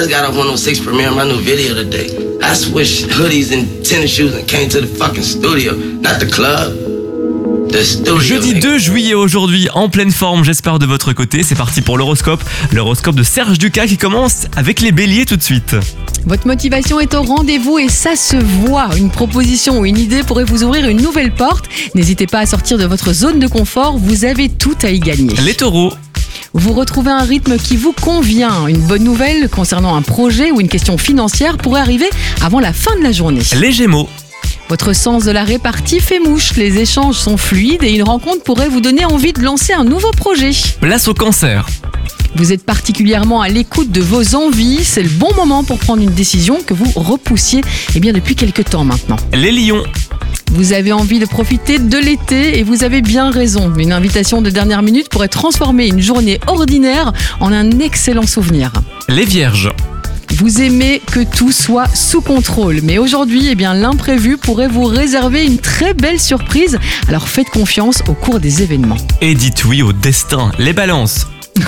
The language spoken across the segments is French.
just got off 106 premiering my new video today. I switched hoodies and tennis shoes and came to the fucking studio, not the club. Jeudi 2 juillet aujourd'hui, en pleine forme, j'espère de votre côté. C'est parti pour l'horoscope. L'horoscope de Serge Ducas qui commence avec les béliers tout de suite. Votre motivation est au rendez-vous et ça se voit. Une proposition ou une idée pourrait vous ouvrir une nouvelle porte. N'hésitez pas à sortir de votre zone de confort, vous avez tout à y gagner. Les taureaux. Vous retrouvez un rythme qui vous convient. Une bonne nouvelle concernant un projet ou une question financière pourrait arriver avant la fin de la journée. Les gémeaux. Votre sens de la répartie fait mouche, les échanges sont fluides et une rencontre pourrait vous donner envie de lancer un nouveau projet. Place au cancer. Vous êtes particulièrement à l'écoute de vos envies, c'est le bon moment pour prendre une décision que vous repoussiez depuis quelques temps maintenant. Les lions. Vous avez envie de profiter de l'été et vous avez bien raison. Une invitation de dernière minute pourrait transformer une journée ordinaire en un excellent souvenir. Les vierges. Vous aimez que tout soit sous contrôle, mais aujourd'hui, l'imprévu pourrait vous réserver une très belle surprise. Alors faites confiance au cours des événements. Et dites oui au destin. Les balances.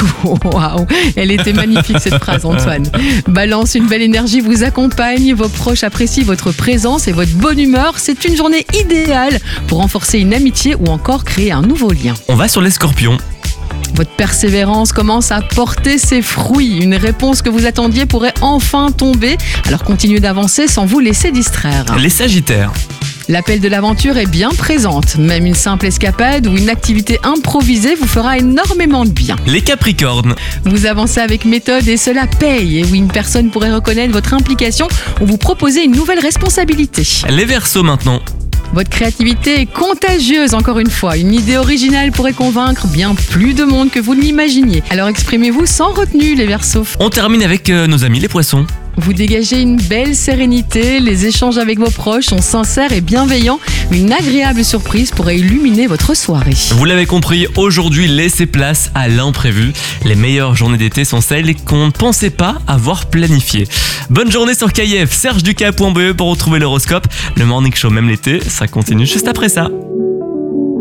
Waouh, elle était magnifique cette phrase, Antoine. Balance, une belle énergie vous accompagne, vos proches apprécient votre présence et votre bonne humeur. C'est une journée idéale pour renforcer une amitié ou encore créer un nouveau lien. On va sur les scorpions. Votre persévérance commence à porter ses fruits. Une réponse que vous attendiez pourrait enfin tomber. Alors continuez d'avancer sans vous laisser distraire. Les sagittaires. L'appel de l'aventure est bien présente. Même une simple escapade ou une activité improvisée vous fera énormément de bien. Les capricornes. Vous avancez avec méthode et cela paye. Et oui, une personne pourrait reconnaître votre implication ou vous proposer une nouvelle responsabilité. Les verseaux maintenant. Votre créativité est contagieuse, encore une fois. Une idée originale pourrait convaincre bien plus de monde que vous ne l'imaginiez. Alors exprimez-vous sans retenue, les Verseaux. On termine avec nos amis les poissons. Vous dégagez une belle sérénité, les échanges avec vos proches sont sincères et bienveillants. Une agréable surprise pourrait illuminer votre soirée. Vous l'avez compris, aujourd'hui, laissez place à l'imprévu. Les meilleures journées d'été sont celles qu'on ne pensait pas avoir planifiées. Bonne journée sur KIF, sergeducas.be pour retrouver l'horoscope. Le Morning Show, même l'été, ça continue juste après ça.